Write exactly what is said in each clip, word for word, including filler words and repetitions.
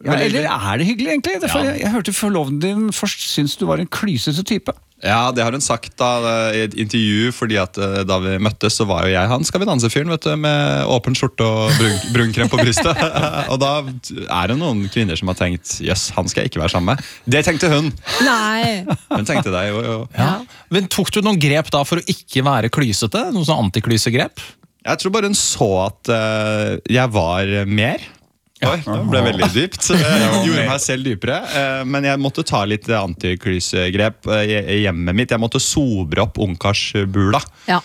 Ja, eller er det hyggelig egentlig? Derfor, ja. jeg, jeg hørte forloveden din først synes du var en klysete type. Ja, det har hun sagt da, i et intervju, fordi at da vi møttes så var jo jeg han Skal vi danse-fyren, vet du, med åpen skjorte og brun, brunkrem på brystet. Og da er det noen kvinner som har tenkt, jøss, han skal jeg ikke være sammen med. Det tenkte hun. Nei. Hun tenkte det, jo, jo. Ja. Men tok du noen grep da for å ikke være klysete? Noen sånn antiklyssegrep? Jeg tror bare hun så at uh, jeg var mer. Oi, det ble veldig dypt. Jeg gjorde meg selv dypere. Men jeg måtte ta litt antiklysgrep i hjemmet mitt. Jeg måtte sobre opp ungkarsbula. Ja.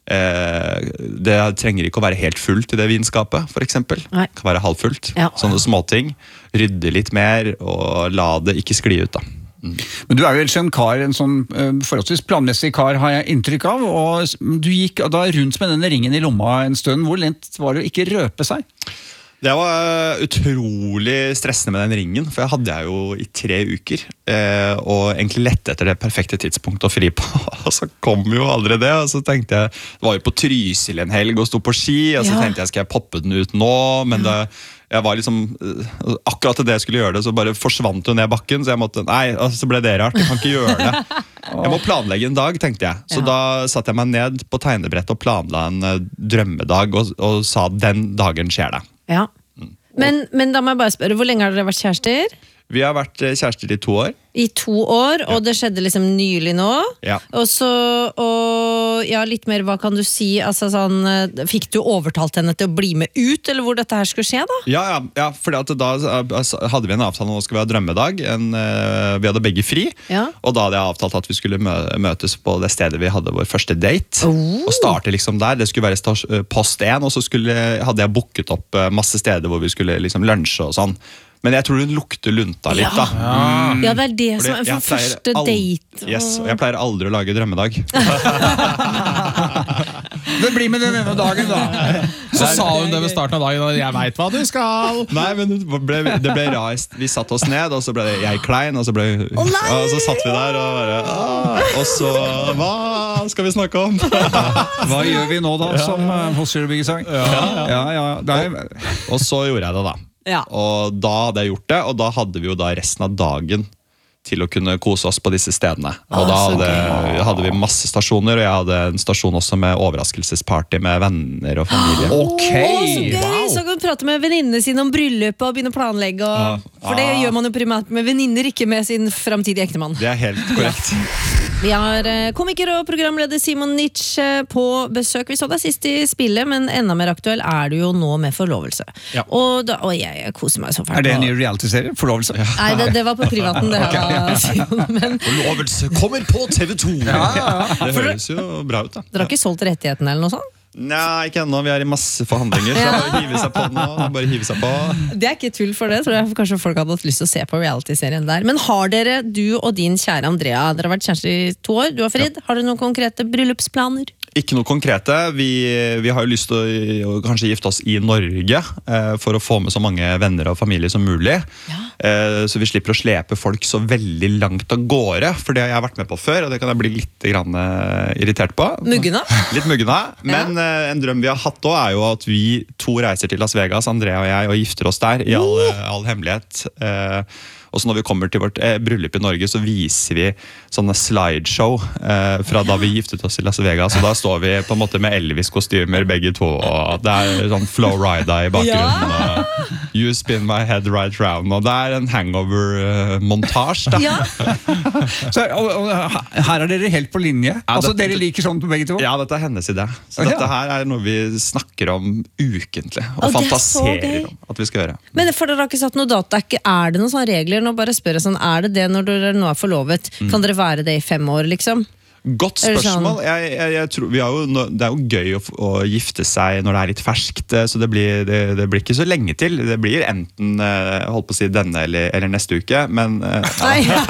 Det trenger ikke å være helt fullt i det vinskapet, for eksempel. Nei. Det kan være halvfullt. Ja. Sånne småting. Rydde litt mer, og la det ikke skli ut da. Mm. Men du er jo vel en kar, en sånn forholdsvis planmessig kar, har jeg inntrykk av. Og du gikk da rundt med denne ringen i lomma en stund. Hvor lent var det å ikke røpe seg? Det var utrolig stressende med den ringen, for jeg hadde jeg jo i tre uker, eh, og egentlig lette etter det perfekte tidspunktet å fri på, og så kom jo aldri det, og så tenkte jeg, det var jo på Trysil en helg og sto på ski, og så ja. tenkte jeg, skal jeg poppe den ut nå, men det, jeg var liksom, akkurat til det jeg skulle gjøre det, så bare forsvant hun ned bakken, så jeg måtte, nei, så ble det rart, jeg kan ikke gjøre det. Jeg må planlegge en dag, tenkte jeg, så ja. da satte jeg meg ned på tegnebrettet og planla en drømmedag, og, og sa, den dagen skjer det. Ja, men, men da må jeg bare spørre, hvor lenge har dere vært kjærester? Vi har vært kjærester i to år. I to år, og det skjedde liksom nylig nå. Ja. Og så, og ja, litt mer, hva kan du si? Altså sånn, fikk du overtalt henne til å bli med ut, eller hvor dette her skulle skje da? Ja, ja, ja for da hadde vi en avtale om å skulle være drømmedag. En, vi hadde begge fri, ja. og da hadde jeg avtalt at vi skulle møtes på det stedet vi hadde vår første date. Oh. Og starte liksom der. Det skulle være post én, og så skulle, hadde jeg booket opp masse steder hvor vi skulle liksom lunsje og sånn. Men jeg tror hun lukter lunta litt da. Ja, mm. ja det er det som er for første date. Yes, og jeg pleier aldri å lage drømmedag. Det blir med den ene dagen da. Så sa hun det ved starten av dagen, jeg vet hva du skal. Nei, men det ble, det ble raist. Vi satt oss ned, og så ble jeg klein, og så, ble, oh, og så satt vi der, og bare, ah, og så, hva skal vi snakke om? Hva gjør vi nå da, som hos Kjørebyggesang? Ja, ja, ja. ja er... og, og så gjorde jeg det da. Ja. Og da hadde jeg gjort det, og da hadde vi jo da resten av dagen til å kunne kose oss på disse stedene. Og da hadde, hadde vi masse stasjoner, og jeg hadde en stasjon også med overraskelsesparty med venner og familie. Ok! Åh, så gøy! Wow. Så kan du prate med venninnene sine om bryllup og begynne å planlegge. Og, ja. For det gjør man jo primært med venninner, ikke med sin fremtidige ektemann. Det er helt korrekt. Vi har komiker og programleder Simon Nitsch på besøk. Vi så deg sist i spillet, men enda mer aktuell er du jo nå med forlovelse. Ja. Og, da, og jeg, jeg koser meg så fælt. Er det en ny reality-serie? Forlovelse? Ja. Nei, det, det var på privaten det her. Okay. Simon, men... Forlovelse kommer på T V to! Ja, ja, ja. Det høres jo bra ut da. Dere har ikke solgt rettigheten eller noe sånt? Nei, ikke ennå. Vi er i masse forhandlinger, så bare hive seg på nå. Bare hive seg på. Det er ikke tull for det, tror jeg kanskje folk hadde hatt lyst til å se på reality-serien der. Men har dere, du og din kjære Andrea, dere har vært kjærester i to år, du har Frid, ja. Har dere noen konkrete bryllupsplaner? Ikke noe konkrete. Vi, vi har jo lyst til å, å kanskje gifte oss i Norge eh, for å få med så mange venner og familie som mulig. Ja. Eh, så vi slipper å slepe folk så veldig langt av gårde, for det har jeg vært med på før, og det kan jeg bli litt grann, uh, irritert på. Muggene? Litt muggene. Men ja. uh, en drøm vi har hatt også er jo at vi to reiser til Las Vegas, Andrea og jeg, og gifter oss der i all, uh, all hemmelighet. Uh, Og så når vi kommer til vårt eh, bryllup i Norge, så viser vi sånne slideshow eh, fra da vi giftet oss i Las Vegas. Og da står vi på en måte med Elvis-kostymer begge to, og det er sånn Flow Rida i bakgrunnen. Ja. Og You Spin My Head Right Round, og det er en hangover-montasje da. Ja. Så, og, og, her er dere helt på linje. Ja, altså det, dere liker sånn på begge to? Ja, dette er hennes idé. Så okay. Dette her er noe vi snakker om ukentlig, og oh, fantaserer om at vi skal gjøre. Men for dere har ikke satt noe data, er det noen sånne regler? Nå bare spørre sånn, er det det når dere nå er forlovet? Mm. Kan dere være det i fem år, liksom? Godt spørsmål. Jeg, jeg, jeg tror, vi har jo, det er jo gøy å, å gifte seg når det er litt ferskt, så det blir, det, det blir ikke så lenge til. Det blir enten, holdt på å si, denne eller, eller neste uke, men ja.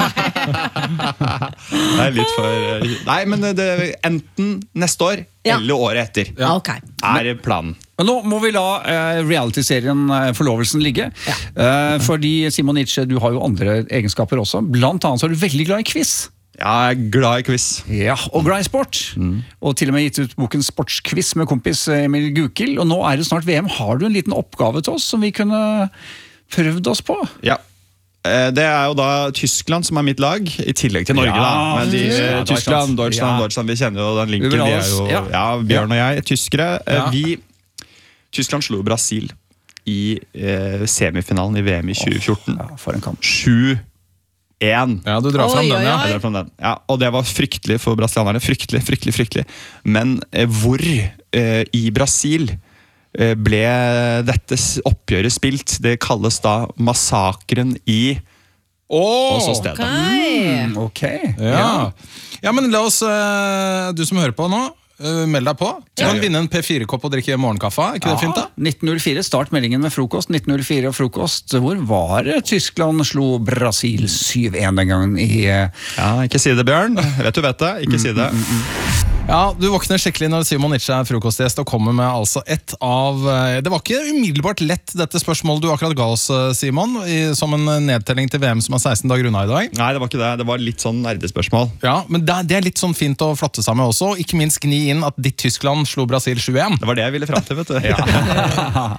Det er litt for... Nei, men det er enten neste år ja. Eller året etter. Ja, okay. Er planen. Men nå må vi la uh, reality-serien uh, Forlovelsen ligge. Ja. Uh, fordi Simon Nitsch, du har jo andre egenskaper også. Blant annet så er du veldig glad i quiz. Ja, jeg er glad i quiz. Ja, og glad i sport. Mm. Og til og med gitt ut boken Sportsquiz med kompis Emil Gukild. Og nå er det snart V M. Har du en liten oppgave til oss som vi kunne prøvd oss på. Ja. Det er jo da Tyskland som er mitt lag, i tillegg til Norge. Ja, da. Men de, ja, Tyskland, Deutschland, ja. Deutschland, vi kjenner jo den linken. Vi er jo, ja. ja, Bjørn og jeg, tyskere. Ja. Vi, Tyskland slo Brasil i eh, semifinalen i V M i tjue fjorten. Ja, for en kamp. sju én. Ja, du drar fram Oi, den, ja. oi, oi. Jeg drar fram den. Ja, og det var fryktelig for brasilianerne. Fryktelig, fryktelig, fryktelig. Men eh, hvor eh, i Brasil ble dette oppgjøret spilt? Det kalles da massakren i Åh! Og så stedet. Okay. Mm, ok. Ja. ja, men la oss, uh, du som hører på nå, uh, meld deg på. Så kan du vinne en P fire-kopp og drikke morgenkaffe. Er ikke det fint da? nitten null fire, start meldingen med frokost. nitten null fire og frokost. Hvor var det Tyskland slo Brasil syv én den gangen i... Ja, ikke si det, Bjørn. Vet du vet det. Ikke si det. Ja, du våkner skikkelig når Simon Nitsche er frokostgjest og kommer med altså ett av... Det var ikke umiddelbart lett dette spørsmålet du akkurat ga oss, Simon, i, som en nedtelling til V M som er seksten dager unna i dag. Nei, det var ikke det. Det var litt sånn nerdespørsmål. Ja, men det, det er litt sånn fint å flotte seg med også, ikke minst gni inn at ditt Tyskland slo Brasil sju én. Det var det jeg ville fram til, vet du. Ja.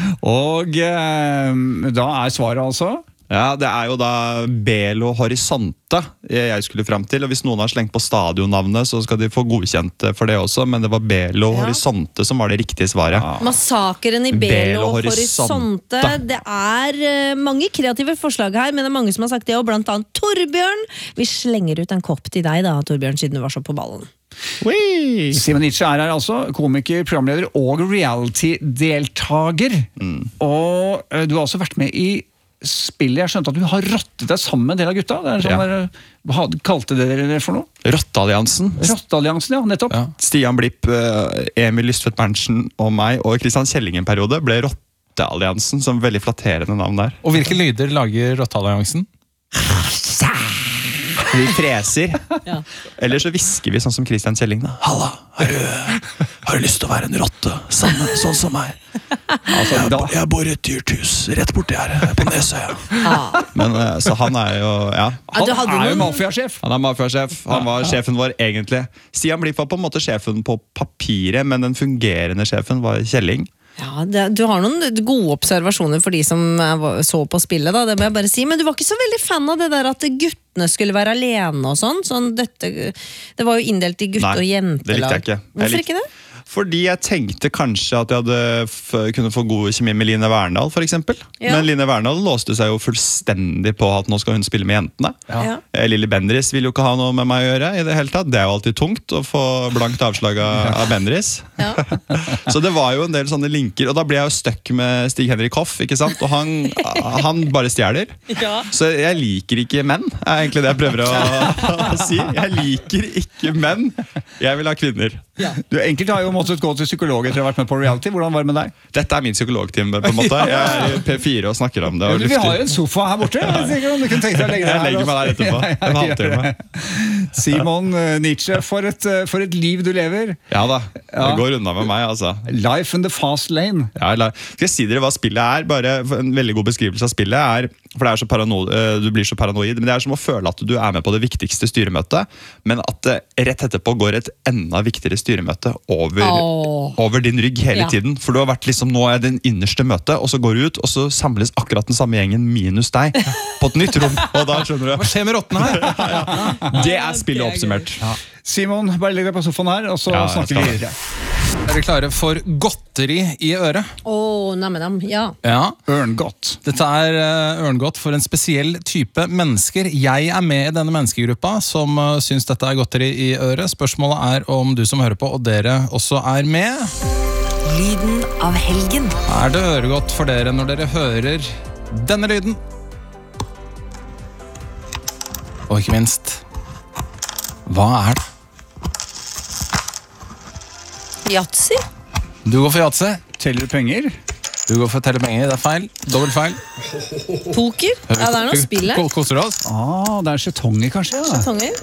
Og eh, da er svaret altså... Ja, det er jo da Belo Horizonte jeg skulle frem til, og hvis noen har slengt på stadionnavnet så skal de få godkjent for det også, men det var Belo Ja. Horizonte som var det riktige svaret. Ja. Massakeren i Belo Belo Horizonte. Horizonte. Det er uh, mange kreative forslag her, men det er mange som har sagt det, og blant annet Torbjørn. Vi slenger ut en kopp til deg da, Torbjørn, siden du var så på ballen. Wee! Simon Nitsche er her altså, komiker, programleder og reality-deltager. Mm. Og eh, du har også vært med i spillet. Jeg skjønte at du har rottet deg sammen med en del av gutta. Det er sånn Ja. der, hva kalte dere det for noe? Rottealliansen. Rottealliansen, ja, nettopp. Ja. Stian Blipp, eh, Emil Lystvedt Berntsen og meg og Kristian Kjelling en periode ble Rottealliansen, som veldig flatterende navn der. Og hvilke lyder lager Rottealliansen? Vi freser. Ja. Eller så hvisker vi sånn som Kristian Kjelling da. Halla, har du, har du lyst til å være en rotte? Sånn, sånn som meg. Altså, da, Jeg bor i et dyrt hus rett borti her, på Nesøya. Ah. Men eh, så han er jo, ja. Ja, han du hadde er jo noen- mafiasjef. Han er mafiasjef. Han var sjefen vår egentlig. Stian Blipp var på en måte sjefen på papiret, men den fungerende sjefen var Kjelling. Ja, det, du har noen gode observasjoner for de som er- så på spillet, da, det må jeg bare si. Men du var ikke så veldig fan av det der at guttene skulle være alene og sånn. sånn dette, det var jo inndelt i gutte- Nei, og jentelag. det likte jeg ikke. Jeg Hvorfor lik- ikke det? Fordi jeg tenkte kanskje at jeg hadde f kunne få god kjemi med Line Verndal, for eksempel. Ja. Men Line Verndal låste seg jo fullstendig på at nå skal hun spille med jentene. Ja. Eh, Lilly Bendriss vil jo ikke ha noe med meg å gjøre i det hele tatt. Det er jo alltid tungt å få blankt avslag av, av Bendriss. Ja. Så det var jo en del sånne linker, og da ble jeg jo stuck med Stig-Henrik Hoff, ikke sant? Og han, han bare stjeler. Ja. Så jeg liker ikke menn, er egentlig det jeg prøver å, å si. Jeg liker ikke menn. Jeg vil ha kvinner. Du enkelte har jo måttet gå til psykolog etter å ha vært med på reality. Hvordan var det med deg? Dette er min psykologtime, på en måte. Jeg er i P fire og snakker om det. Og Ja, vi har lufter. jo en sofa her borte. Jeg vet ikke om du kunne tenke deg å legge deg Jeg her, legger meg der altså. etterpå. Ja, En ja, halvtime. gjør det. Simon eh, Nitsche, for et, eh, for et liv du lever. Ja da, Ja. det går unna med meg, altså. Life in the fast lane. Ja, la- skal jeg si dere hva spillet er? Bare en veldig god beskrivelse av spillet er, for det er så parano- eh, du blir så paranoid, men det er som å føle at du er med på det viktigste styremøtet, men at det rett etterpå går et enda viktigere styremøte over, Åh. over din rygg hele Ja. tiden. For du har vært liksom, nå er det den innerste møtet, og så går du ut, og så samles akkurat den samme gjengen minus deg på et nytt rom. Og da skjønner Hva du, skjer med rottene her? det er spillet oppsummert. Simon, bare legg deg på sofaen her, og så Ja, jeg snakker skal vi det. videre. Er dere klare for godteri i øret? Åh, nammenam, ja. Ja. Ørngodt. Dette er eh, ørngodt for en spesiell type mennesker. Jeg er med i denne menneskegruppa som uh, syns dette er godteri i øret. Spørsmålet er om du som hører på, og dere også er med. Lyden av helgen. Er det øregodt for dere når dere hører denne lyden? Og ikke minst, hva er det? Yatzy? Du går for yatzy. Teller du penger? Du går for å telle penger. Det er feil. Dobbelt feil. Poker? Ja, det er noe spill her. Ko- Koser du oss? Ah, det er skjetonger, kanskje? Ja. Tonger?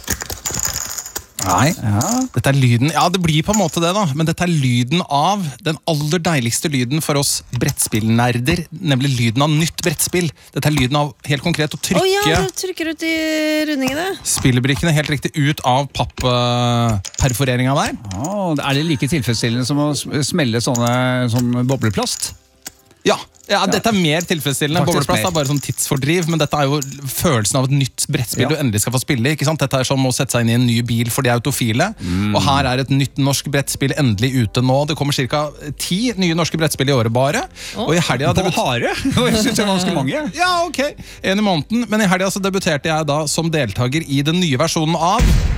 Nei. Dette er lyden. Ja, det blir på en måte det, da. Men dette er lyden av den aller deiligste lyden for oss brettspillnerder. Nemlig lyden av nytt brettspill. Dette er lyden av helt konkret å Å ja, trykke du trykker ut i rundingene. spillebrikkene helt riktig ut av pappperforeringa der. Ah, er det like tilfredsstillende som å s- smelle sånne, sånn bobleplast? Ja, Ja, dette er mer tilfredsstillende. Faktisk Bowlerplass mer. er bare sånn tidsfordriv, men dette er jo følelsen av et nytt brettspill Ja. du endelig skal få spille. Ikke sant? Dette er som å sette seg inn i en ny bil for de autofile. Og her er et nytt norsk brettspill endelig ute nå. Det kommer ca. ti nye norske brettspill i året bare. Og i helga Bare? Jeg synes det er ganske mange. Ja, ok. En i måneden. Men i helga så debuterte jeg da som deltaker i den nye versjonen av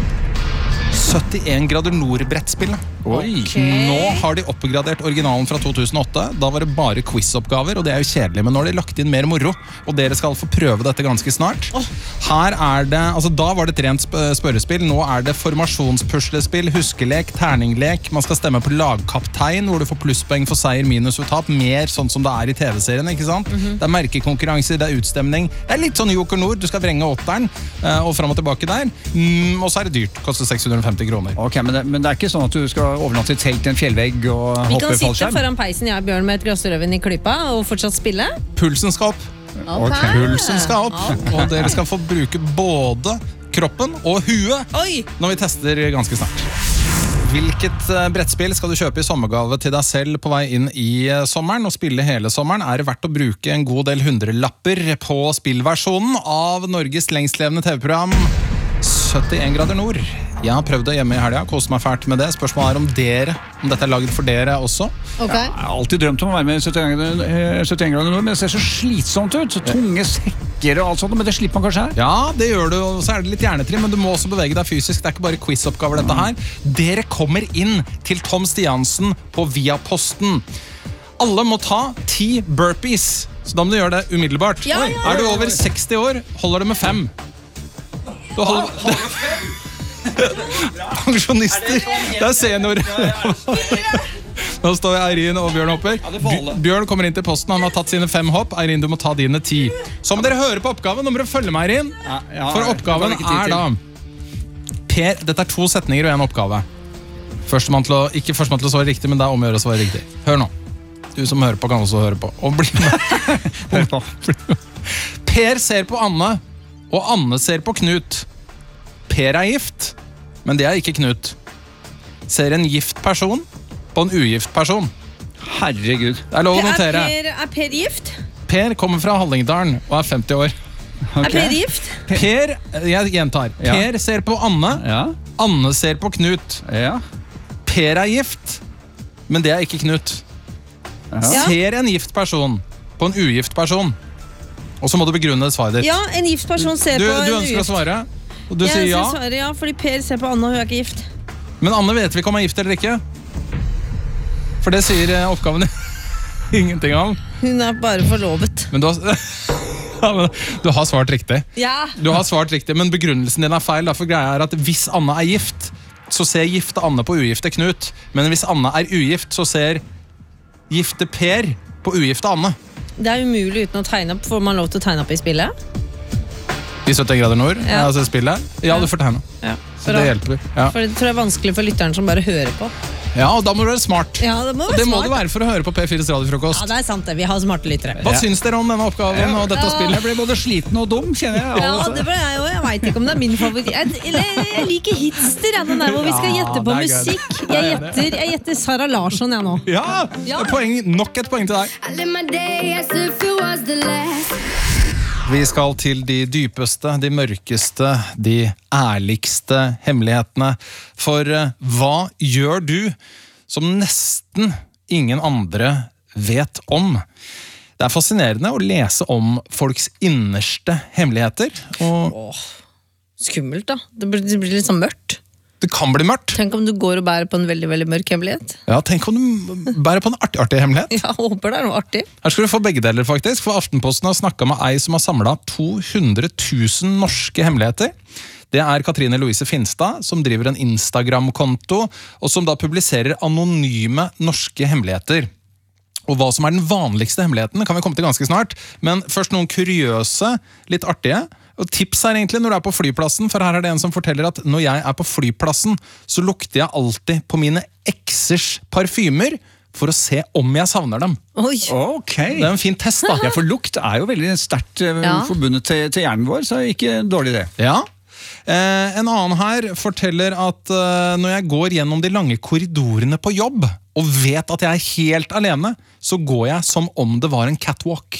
syttien grader nord-brettspillet. Oi. Nå har de oppgradert originalen fra to tusen og åtte. Da var det bare quiz-oppgaver, og det er jo kjedelig, men nå har de lagt inn mer moro. Og dere skal få prøve dette ganske snart. Her er det, altså Da var det et rent sp- spørrespill. Nå er det formasjonspuslespill, huskelek, terninglek. Man skal stemme på lagkaptein, hvor du får plusspoeng for seier minus for tap. Mer sånn som det er i T V-serien, ikke sant? Det er merkekonkurranser, det er utstemning. Det er litt sånn Joker Nord, du skal vrenge åtteren, eh, og frem og tilbake der. Mm, og så er det dyrt, koster seks hundre og femti kroner. Ok, men det, men det er ikke sånn at du skal overnatte i telt i en fjellvegg og Vi hoppe kan sitte fallskjerm? foran peisen, jeg og Bjørn, med et glass rødvin i klypa og fortsatt spille. Pulsen skal opp. Ok. Pulsen skal opp, og dere skal få bruke både kroppen og huet Oi! når vi tester ganske snart. Hvilket eh, brettspill skal du kjøpe i sommergave til deg selv på vei inn i eh, sommeren og spille hele sommeren? Er det verdt å bruke en god del hundrelapper på spillversjonen av Norges lengstlevende T V-program syttien grader nord? Jeg har prøvd det hjemme i helga, koset meg fælt med det. Spørsmålet er om dere, om dette er laget for dere også. Ok. Jeg har alltid drømt om å være med i syttien grader eh, syttien grader nord, men det ser så slitsomt ut. Så tunge sekker og alt sånt, men det slipper man kanskje her. Ja, det gjør du, og så er det litt hjernetrim, men du må også bevege deg fysisk. Det er ikke bare quiz-oppgaver dette her. Dere kommer inn til Tom Stiansen på Viaposten. Alle må ta ti burpees, så da må du gjøre det umiddelbart. Ja, ja, ja. Er du over seksti år, holder du med fem. Du holder... Pensjonister. Det er senior. Nå står Eirin og Bjørn hopper. Bj- Bjørn kommer inn til posten, han har tatt sine fem hopp. Eirin, du må ta dine ti. Så må dere høre på oppgaven, nå må dere følge meg, Eirin. Ja, ja, For det oppgaven var ikke tid er til. da Per, dette er to setninger og en oppgave. Førstemann til å, ikke førstemann til å svare riktig, men det er om å gjøre å svare riktig. Hør nå. Du som hører på kan også høre på. Og bli med. Hør på. Per ser på Anne, og Anne ser på Knut. Per er gift, men det er ikke Knut. Ser en gift person på en ugift person. Herregud. Det er lov å Er notere. Per, er per gift? Per kommer fra Hallingdalen og er femti år. Er Per gift? Per, jeg gjentar. Ja. Per ser på Anne, Ja, Anne ser på Knut. ja. Per er gift, men det er ikke Knut. Ja. Ser en gift person på en ugift person. Og så må du begrunne svaret ditt. Ja, en gift person ser Du, på du en ønsker å ugift. svare, og du Jeg sier ja. skal svare ja, fordi Per ser på Anne, og hun er ikke gift. Men Anne vet vi ikke om hun er gift eller ikke. For det sier eh, oppgaven ingenting om. Hun er bare forlovet. Men du har, ja, men du har svart riktig. Ja. Du har svart riktig, men begrunnelsen din er feil. Da, for greia er at hvis Anne er gift, så ser gifte Anne på ugifte Knut. Men hvis Anne er ugift, så ser gifte Per på ugifte Anne. Det er umulig uten å tegne opp. Får man lov til å tegne opp i spillet? I syttien grader nord, Ja. altså spillet. Ja, du får tegne. Ja. Så det hjelper. Ja. For det tror jeg er vanskelig for lytteren som bare hører på. ja, og da må du være smart. Ja, det må Og være det må smart. du være for å høre på P fires radiofrokost. Ja, det er sant det. Vi har smarte lyttere. Hva syns dere om denne oppgaven og dette Jeg spillet? ble både sliten og dum, kjenner jeg. Ja, Altså. det ble jeg også. Jeg vet ikke om det er min favoritt. Jeg, eller, jeg liker hitster, jeg, den der hvor vi skal Ja, gjette på det er gøy. musikk. Jeg gjetter, jeg gjetter Sara Larsson, jeg nå. Ja, Ja. det er poeng, nok et poeng til deg. I live my day as if it was the last. Vi skal til de dypeste, de mørkeste, de ærligste hemmelighetene. For eh, hva gjør du som nesten ingen andre vet om? Det er fascinerende å lese om folks innerste hemmeligheter. Og Skummelt, da. Det blir, det blir litt sånn mørkt. det kan bli mørkt. Tenk om du går og bærer på en veldig veldig mørk hemmelighet. Ja, tenk om du bærer på en artig, artig hemmelighet. Jeg håper det er noe artig. Her skal du få begge deler, faktisk. For Aftenposten har snakket med ei som har samlet to hundre tusen norske hemmeligheter. Det er Katrine Louise Finstad, som driver en Instagram-konto, og som da publiserer anonyme norske hemmeligheter. Og hva som er den vanligste hemmeligheten, kan vi komme til ganske snart. Men først noen kuriøse, litt artige. Og tips er egentlig når du er på flyplassen, for her er det en som forteller at når jeg er på flyplassen, så lukter jeg alltid på mine eksers parfymer for å se om jeg savner dem. Oi. Ok. Det er en fin test, da. Ja, for lukt er jo veldig sterkt eh, Ja. forbundet til, til hjernen vår, så ikke dårlig det. Ja. Eh, en annen her forteller at eh, når jeg går gjennom de lange korridorene på jobb, og vet at jeg er helt alene, så går jeg som om det var en catwalk.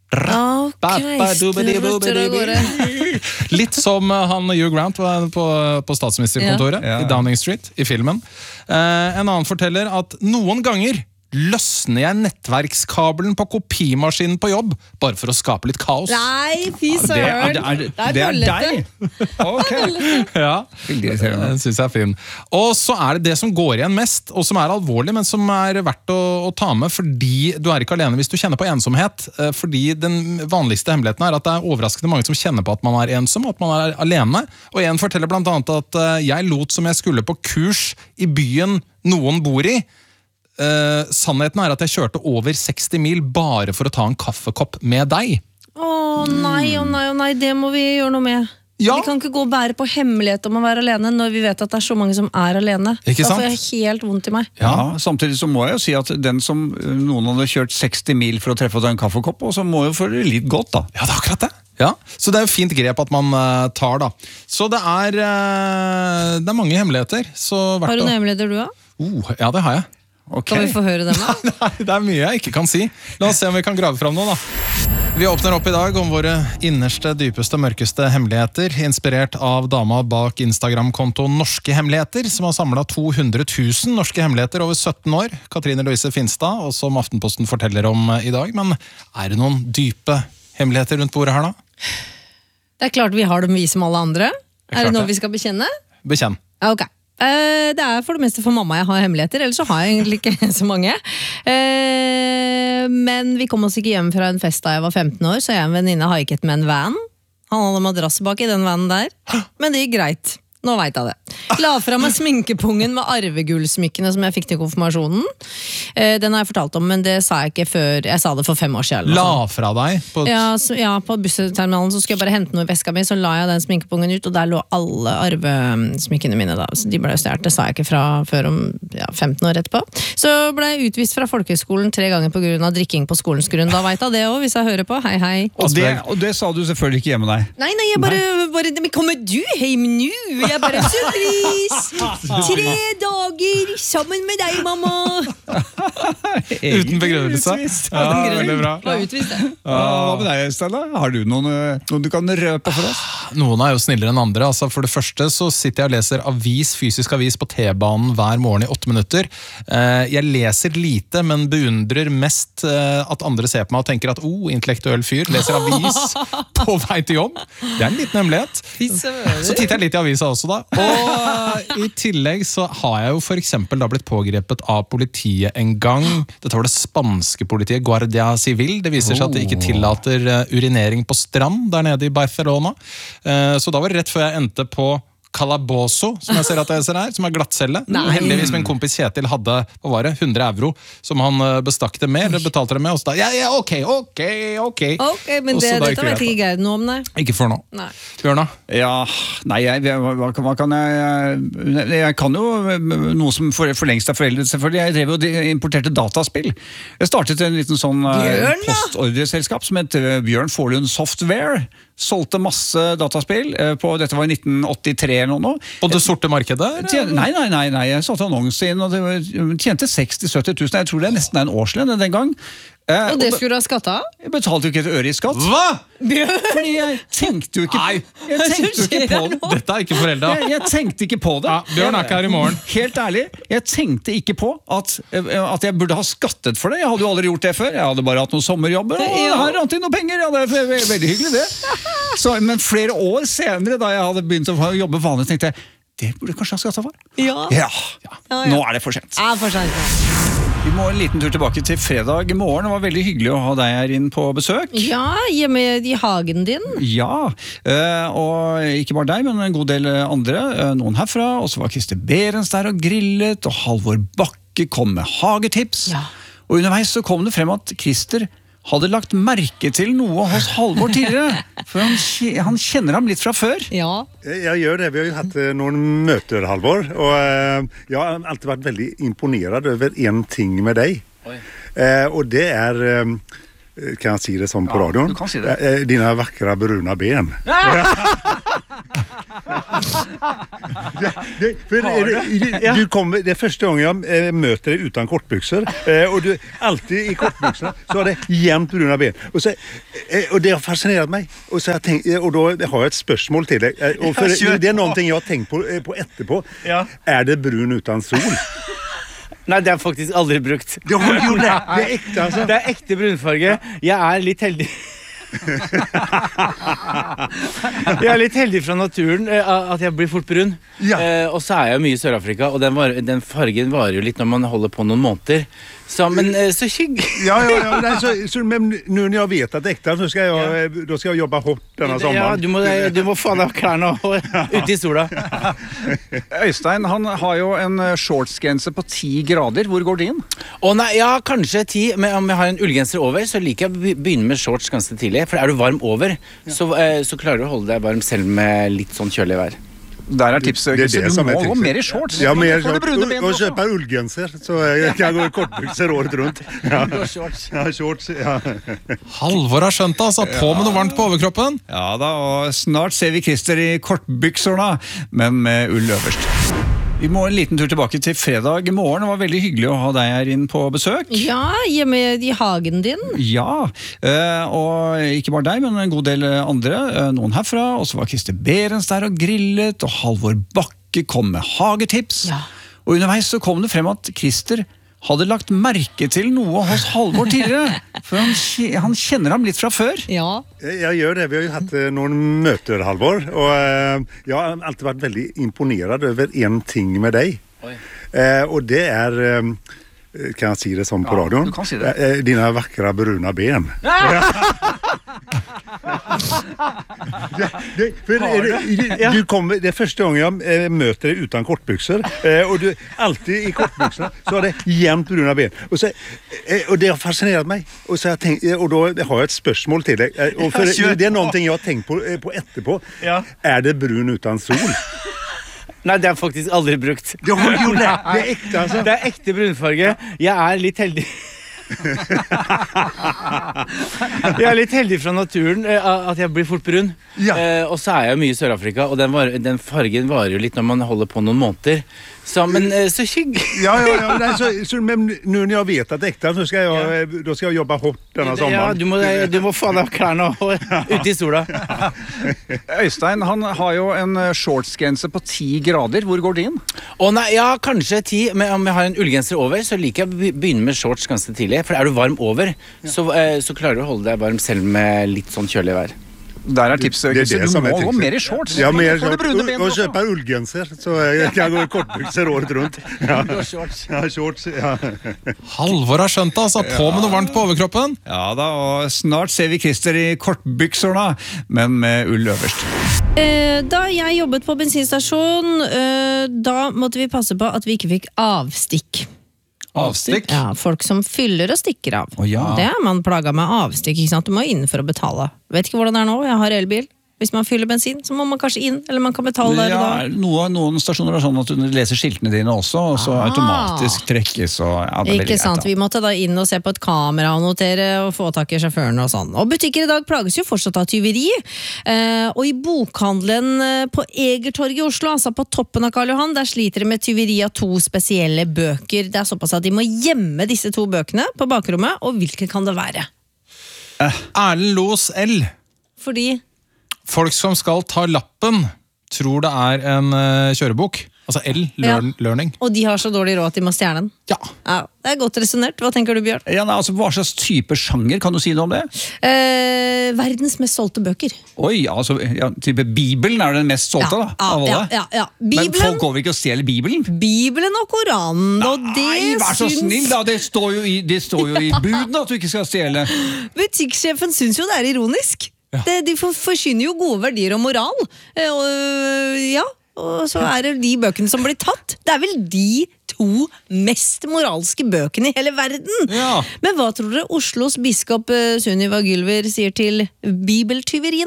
Litt som han Hugh Grant var på, på statsministerkontoret ja. Ja. I Downing Street i filmen. Eh, en annen forteller at noen ganger løsner jeg nettverkskabelen på kopimaskinen på jobb bare for å skape litt kaos. Nei, fy Det søren. er, det er, det er deg! Ok. Ja, Veldig irriterende. den synes jeg er fin. Og så er det det som går igjen mest, og som er alvorlig, men som er verdt å, å ta med, fordi du er ikke alene hvis du kjenner på ensomhet. Eh, Fordi den vanligste hemmeligheten er at det er overraskende mange som kjenner på at man er ensom, og at man er alene. Og en forteller blant annet at eh, jeg lot som jeg skulle på kurs i byen noen bor i. Uh, sannheten er at jeg kjørte over seksti mil bare for å ta en kaffekopp med deg. Å nei, å nei, å nei, det må vi gjøre noe med. Ja. Vi kan ikke gå og bære på hemmelighet om å være alene når vi vet at det er så mange som er alene. Ikke sant? Da får jeg helt vondt i meg. Ja, samtidig så må jeg jo si at den som noen hadde kjørt seksti mil for å treffe og ta en kaffekopp, og så må jo føle det litt godt da. Ja, det er akkurat det. Ja, så det er jo fint grep at man uh, tar da. Så det er, uh, det er mange hemmeligheter. Så verdt Har du å- noen hemmeligheter du har? Oh, ja, det har jeg. Ok. Kan vi få høre dem da? Nei, det er mye jeg ikke kan si. La oss se om vi kan grave fram noe da. Vi åpner opp i dag om våre innerste, dypeste, mørkeste hemmeligheter, inspirert av dama bak Instagram-kontoen Norske Hemmeligheter, som har samlet to hundre tusen norske hemmeligheter over sytten år. Katrine Louise Finstad, og som Aftenposten forteller om i dag. Men er det noen dype hemmeligheter rundt bordet her da? Det er klart vi har dem vi som alle andre. klart Er det noe det. vi skal bekjenne? Bekjenn. Ja, ok. Eh, Det er for det meste for mamma jeg har hemmeligheter, ellers så har jeg egentlig ikke så mange. Eh, Men vi kom oss ikke hjem fra en fest da jeg var femten år, så jeg og en venninne haiket med en van. Han hadde madrass bak i den vanen der, men det gikk greit. Nå vet jeg det. La fra meg sminkepungen med arvegullsmykkene som jeg fikk til konfirmasjonen. Eh, Den har jeg fortalt om, men det sa jeg ikke før. Jeg sa det for fem år siden. eller noe sånt. La fra deg på Ja, så, ja, på bussterminalen så skulle jeg bare hente noe i veska mi, så la jeg den sminkepungen ut, og der lå alle arvesmykkene mine da, så de ble stjert. Det sa jeg ikke fra før om ja, femten år etterpå. Så ble jeg utvist fra folkehøgskolen tre ganger på grunn av drikking på skolens grunn. Da vet jeg det også, hvis jeg hører på. Hei, hei. Og det, og det sa du selvfølgelig ikke hjemme deg. Nei, nei, jeg bare, bare men kommer du hjem nå? Jeg bare, surprise! Tre dager sammen med deg, mamma! uten begrunnelse. Utvist. Ja, veldig bra. Var utvist, det. Ja, hva med deg, Stella? Har du noen, eh, noen du kan røpe for oss? Noen er jo snillere enn andre. Altså, for det første så sitter jeg og leser avis, fysisk avis på T-banen hver morgen i åtte minutter. Eh, Jeg leser lite, men beundrer mest eh, at andre ser på meg og tenker at oh, intellektuell fyr, leser avis på vei til jobb. Det er en liten hemmelighet. Så titter jeg litt i avisa også da. Og i tillegg så har jeg jo for eksempel da blitt pågrepet av politiet en gang. Dette var det spanske politiet, Guardia Civil. Det viser seg at de ikke tillater eh, urinering på strand der nede i Barcelona. Eh, Så da var det rett før jeg endte på Calabozo, som jeg ser at jeg ser her, som er glattcelle. Heldigvis min kompis Kjetil hadde, hva var det, hundre euro, som han eh, bestakk det med, eller betalte det med, og så da, ja, ja, ok, ok, ok. Ok, men Og det, så da dette gikk vet det ikke Geir noe om, nei. Ikke for nå. Nei. Bjørna? Ja, nei, jeg, hva, hva hva kan jeg Jeg kan jo noe som for, for lengst er foreldet, selvfølgelig. Jeg drev og importerte dataspill. Jeg startet en liten sånn eh, Bjørn, da! postordreselskap som het eh, Bjørn Forlund Software. Solgte masse dataspill. eh, På, dette var i nitten åttitre eller noe. På det sorte markedet? Tjen, nei, nei, nei, nei, jeg satte annonse inn, og det var, tjente seksti til sytti tusen. Jeg tror det er nesten en årslønn den gang. Eh, Og det og skulle du ha skatta av? jeg betalte jo ikke et øre i skatt. Hva? Fordi jeg tenkte jo ikke, Nei. jeg tenkte jo ikke på det. Dette er ikke foreldet. Jeg, jeg tenkte ikke på det. Ja, Bjørn er ikke her i morgen. Helt ærlig, jeg tenkte ikke på at, at jeg burde ha skattet for det. Jeg hadde jo aldri gjort det før. Jeg hadde bare hatt noen sommerjobber, og Ja. her rant inn noen penger. Ja, det er ve- veldig hyggelig det. Så, men flere år senere, da jeg hadde begynt å jobbe vanlig, tenkte jeg, det burde jeg kanskje ha skattet for. Ja. Ja, Ja, ja. nå er det for sent. Ja, for sent. Vi må en liten tur tilbake til fredag morgen. Det var veldig hyggelig å ha deg her inn på besøk. Ja, hjemme i hagen din. Ja, eh, og ikke bare deg, men en god del andre. eh, Noen herfra, og så var Christer Berens der og grillet, og Halvor Bakke kom med hagetips. Ja. Og underveis så kom det frem at Christer hadde lagt merke til noe hos Halvor tidligere. For han, kje- han kjenner ham litt fra før. Ja. Jeg gjør det. Vi har jo hatt eh, noen møter, Halvor. Og eh, jeg har alltid vært veldig imponert over en ting med deg. Eh, og det er, eh, kan jeg si det som på Ja, radioen? du kan si det. Eh, dine vakre bruna ben. Det, för, det, du kommer, det är första gången jag äh, möter dig utan kortbyxor äh, och du alltid i kortbyxorna så har det jämnt bruna ben och, så, äh, och det har fascinerat mig och, så jag tänk, och då har jag ett spörsmål till dig äh, och för, det är någonting jag har tänkt på, äh, på etterpå. Ja. Är det brun utan sol? Nei, det er faktisk aldri brukt. Det har du gjort det. Det er ekte, altså. Det er ekte brunfarge. Jeg er litt heldig. Jeg er litt heldig fra naturen at jeg blir fort brun. Ja. Eh, og så er jeg mye i Sør-Afrika, og den, var, den fargen varer jo litt når man holder på noen måneder. Så, men eh, så kygg. Ja, ja, ja. Nej, så, så, men nu när jag vet att det är äkta så ska jag, ja. Då ska jag jobba hårt denna sommaren. Ja, du må, du må få deg klærne og ute i sola. Øystein, han har jo en shortsgrense på ti grader. Hvor går det inn? Å nei, ja, kanskje ti, men om jeg har en ullgenser over, så liker jeg å begynne med shorts ganske tidlig. For er du varm over, ja. så, eh, så klarer du å holde deg varm selv med litt sånn kjølig vær. Der er tipset. Det er det du som må er gå mer i shorts. Ja, mer shorts. Og, og kjøpe ullgenser, så jeg kan gå i kortbukser året rundt. Ja, ja shorts. Ja. Halvor har skjønt det, altså. På med noe varmt på overkroppen. Ja da, og snart ser vi Christer i kortbuksorna, men med ull øverst. Vi må en liten tur tilbake til fredag morgen. Det var veldig hyggelig å ha deg her inn på besøk. Ja, hjemme i hagen din. Ja, og ikke bare deg, men en god del andre. Noen herfra, og så var Christer Berens der og grillet, og Halvor Bakke kom med hagetips. Ja. Og underveis så kom det frem at Christer hadde lagt merke til noe hos Halvor tidligere. For han, han kjenner ham litt fra før. Ja. Jeg gjør det. Vi har jo hatt noen møter, Halvor. Og jeg har alltid vært veldig imponeret over en ting med deg. Oi. Og det er, kan jeg si det sånn på ja, radioen? Du kan si det. Dine vakre bruna ben. det, det, för, det, du kommer, det är första gången jag äh, möter dig utan kortbyxor äh, och du alltid i kortbyxorna så har det jämnt bruna ben och, så, äh, och det har fascinerat mig och, så jag tänk, och då har jag ett spörsmål till dig äh, och för, det är någonting jag har tänkt på, äh, på etterpå. Ja. Är det brun utan sol? Nei, det er faktisk aldri brukt. Det har du gjort det. Det er ekte, altså. Det er ekte brunfarge. Jeg er litt heldig. Jeg er litt heldig fra naturen at jeg blir fort brun. Ja. Eh, og så er jeg mye i Sør-Afrika, og den, var, den fargen varer jo litt når man holder på noen måneder. Så, men eh, så kygg. Ja, ja, ja. Nej, så, så, men nu när jag vet att det är äkta så ska jag, ja. då ska jag jobba hårt denna sommaren. Ja, du må, du må få deg klærne og ute i sola. Øystein, han har jo en shortsgrense på ti grader. Hvor går det inn? Å nei, ja, kanskje ti, men om jeg har en ullgenser over, så liker jeg å begynne med shorts ganske tidlig. For er du varm over, ja. så, eh, så klarer du å holde deg varm selv med litt sånn kjølig vær. Der er tipset. Det er det du som må er gå mer i shorts. Ja, mer shorts. Og, og kjøpe ullgenser, så jeg kan gå i kortbukser året rundt. Ja, ja shorts. Ja. Halvor har skjønt det, altså. På med noe varmt på overkroppen. Ja da, og snart ser vi Christer i kortbuksorna, men med ull øverst. Da jeg jobbet på bensinstasjon, da måtte vi passe på at vi ikke fikk avstikk. Avstikk? Ja, folk som fyller og stikker av. Oh, ja. Det er man plaget med avstikk, ikke sant? Du må inn for å betale. Vet ikke hvordan det er nå, jeg har elbil. Hvis man fyller bensin, så må man kanskje inn, eller man kan betale der ja, og da. Noen, noen stasjoner er sånn at du leser skiltene dine også, og så ah. automatisk trekkes. Og, ja, det er ikke sant, greit, vi måtte da inn og se på et kamera og notere og få tak i sjåføren og sånn. Og butikker i dag plages jo fortsatt av tyveri. Eh, og i bokhandelen på Egertorget i Oslo, altså på toppen av Karl Johan, der sliter de med tyveri av to spesielle bøker. Det er såpass at de må gjemme disse to bøkene på bakrommet, og hvilke kan det være? Eh, Erlend Los L. Fordi... Folk som skal ta lappen tror det er en uh, kjørebok. Altså L, learn, ja. Learning. Og de har så dårlig råd at de må stjerne den. Ja. Ja, det er godt resonert. Hva tenker du, Bjørn? Ja, nei, altså, hva slags type sjanger, kan du si noe om det? Eh, verdens mest solgte bøker. Oi, altså, ja, type Bibelen er den mest solgte ja, da, av ja, alle. Ja, ja, ja. Bibelen, Men folk går vel ikke og stjeler Bibelen? Bibelen og Koranen, og det Nei, vær så syns... snill da, det står jo i, det står jo i buden at du ikke skal stjele. Butikksjefen syns jo det er ironisk. Ja. Det, de for, forsyner jo gode verdier og moral. Eh, og, ja, og så er det de bøkene som blir tatt. Det er vel de to mest moralske bøkene i hele verden. Ja. Men hva tror dere Oslos biskop Sunniva Gylver sier til bibeltyveriene da?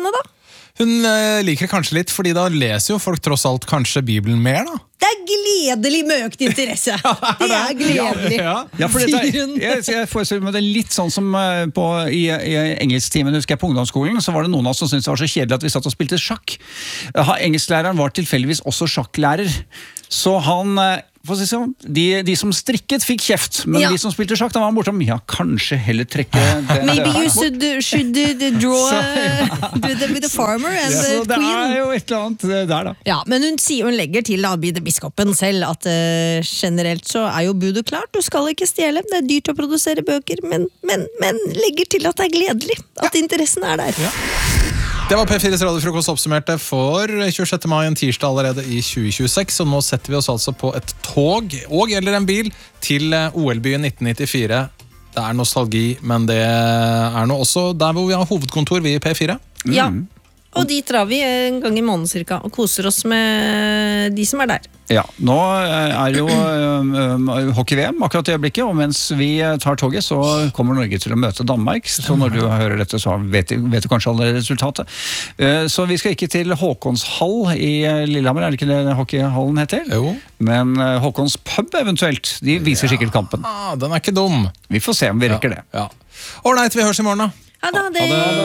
Hun eh, liker det kanskje litt, fordi da leser jo folk tross alt kanskje Bibelen mer, da. Det er gledelig med økt interesse. Det er gledelig. Ja, Ja, for dette, er- jeg, jeg forestiller meg det er litt sånn som eh, på, i, i engelsktimen, husker jeg på ungdomsskolen, så var det noen av oss som syntes det var så kjedelig at vi satt og spilte sjakk. Ha- Engelsklæreren var tilfeldigvis også sjakklærer, så han... eh, for å si sånn, de, de som strikket fikk kjeft, men Ja. de som spilte sjakk, da var han bortom, ja, kanskje heller trekke det, Maybe det her you bort. should, should do, draw uh, do the, with the farmer and Ja, the så det queen. er jo et eller annet eh, der da. Ja, men hun sier hun legger til da, biskopen selv at uh, generelt så er jo budet klart. Du skal ikke stjele, det er dyrt å produsere bøker, men, men, men legger til at det er gledelig. At interessen er der. Det var P fires radiofrokost oppsummerte for tjuesjette mai, en tirsdag allerede i tjue tjueseks, og nå setter vi oss altså på et tog, og eller en bil, til O L-byen nitten nittifire. Det er nostalgi, men det er nå også der hvor vi har hovedkontor, vi i P fire. Ja, og dit drar vi en gang i måneden cirka, og koser oss med de som er der. Ja, nå er jo uh, hockey-V M akkurat i øyeblikket, og mens vi tar toget, så kommer Norge til å møte Danmark. Så når du hører dette, så vet du, vet du kanskje allerede resultatet. Uh, så vi skal ikke til Håkonshall i Lillehammer, er det ikke det hockeyhallen heter? Jo. Men uh, Håkons pub eventuelt, de viser sikkert kampen. Ah, den er ikke dum. Vi får se om vi rekker det. Ja. Ålreit, vi høres i morgen da. Ja da, det...